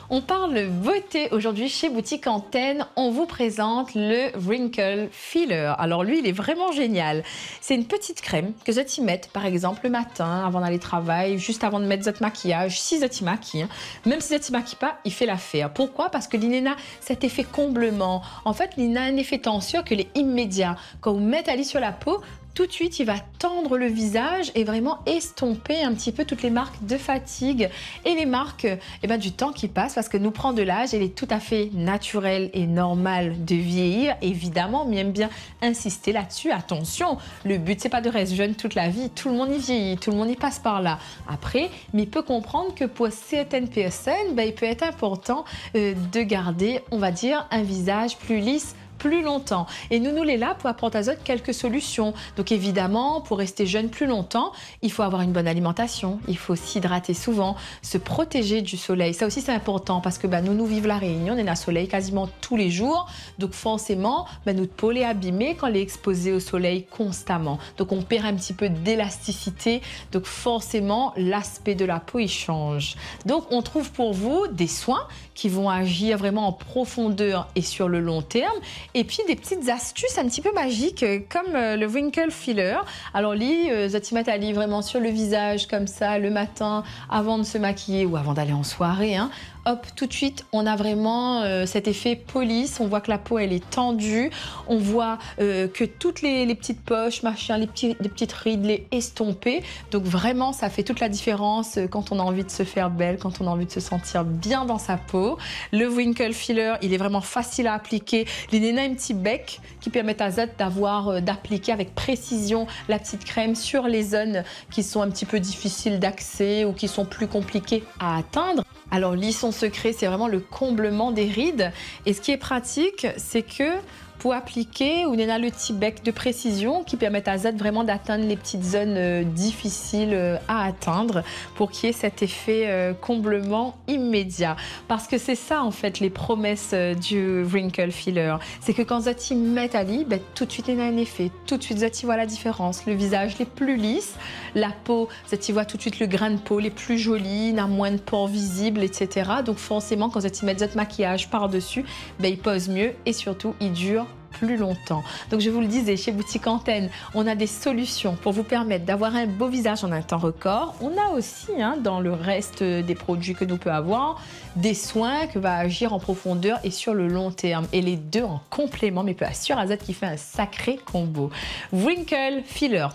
On parle beauté aujourd'hui chez Boutique Antenne. On vous présente le Wrinkle Filler. Alors lui, il est vraiment génial. C'est une petite crème que vous y mettez, par exemple, le matin, avant d'aller travailler, juste avant de mettre votre maquillage. Si vous y maquillez, même si vous ne maquillez pas, il fait l'affaire. Pourquoi? Parce que l'INENA, cet effet comblement. En fait, l'INENA a un effet tension que est immédiat. Quand vous mettez Ali sur la peau, tout de suite, il va tendre le visage et vraiment estomper un petit peu toutes les marques de fatigue et les marques du temps qui passe, parce que nous prend de l'âge. Il est tout à fait naturel et normal de vieillir, évidemment, mais aime bien insister là-dessus. Attention, le but, c'est pas de rester jeune toute la vie. Tout le monde y vieillit, tout le monde y passe par là. Après, mais il peut comprendre que pour certaines personnes, il peut être important de garder, on va dire, un visage plus lisse, plus longtemps. Et nous les là pour apporter à quelques solutions. Donc évidemment, pour rester jeune plus longtemps, il faut avoir une bonne alimentation, il faut s'hydrater souvent, se protéger du soleil. Ça aussi, c'est important parce que nous vivons la Réunion, on est dans le soleil quasiment tous les jours. Donc forcément, notre peau est abîmée quand elle est exposée au soleil constamment. Donc on perd un petit peu d'élasticité. Donc forcément, l'aspect de la peau, il change. Donc on trouve pour vous des soins qui vont agir vraiment en profondeur et sur le long terme. Et puis des petites astuces un petit peu magiques comme le Wrinkle Filler. Alors lui, Zotimat Ali vraiment sur le visage comme ça le matin avant de se maquiller ou avant d'aller en soirée. Hop, tout de suite, on a vraiment cet effet police. On voit que la peau, elle est tendue. On voit que toutes les petites poches, machin, les petites rides, les estompées. Donc vraiment, ça fait toute la différence quand on a envie de se faire belle, quand on a envie de se sentir bien dans sa peau. Le Wrinkle Filler, il est vraiment facile à appliquer. L'INENA a un petit bec qui permet à Z d'appliquer avec précision la petite crème sur les zones qui sont un petit peu difficiles d'accès ou qui sont plus compliquées à atteindre. Alors, son secret, c'est vraiment le comblement des rides. Et ce qui est pratique, c'est que pour appliquer, on a le petit bec de précision qui permet à Z vraiment d'atteindre les petites zones difficiles à atteindre pour qu'il y ait cet effet comblement immédiat. Parce que c'est ça, en fait, les promesses du Wrinkle Filler. C'est que quand Z met Ali, tout de suite, il y a un effet. Tout de suite, Z voit la différence. Le visage est plus lisse, la peau, Z voit tout de suite le grain de peau les plus joli, il a moins de pores visibles, etc. Donc forcément, quand Z met Z maquillage par-dessus, il pose mieux et surtout, il dure plus longtemps. Donc je vous le disais, chez Boutique Antenne, on a des solutions pour vous permettre d'avoir un beau visage en un temps record. On a aussi, dans le reste des produits que nous peut avoir, des soins que va agir en profondeur et sur le long terme. Et les deux en complément, mais peut assurer à Z qui fait un sacré combo. Wrinkle Filler,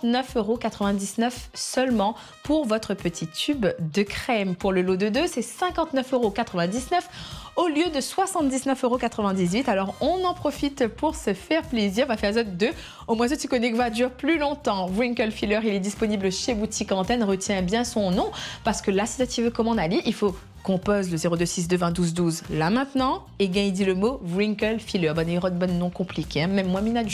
39,99 € seulement pour votre petit tube de crème. Pour le lot de 2, c'est 59,99 € au lieu de 79,98 €. Alors on en profite pour se faire plaisir. On va faire Z2. Au moins, tu connais que va durer plus longtemps. Wrinkle Filler, il est disponible chez Boutique Antenne. Retiens bien son nom parce que là, si tu veux commander Ali, il faut qu'on pose le 0262 20 12 12 là maintenant et gagne dit le mot Wrinkle Filler. Bonne nom compliqué. Même moi, Mina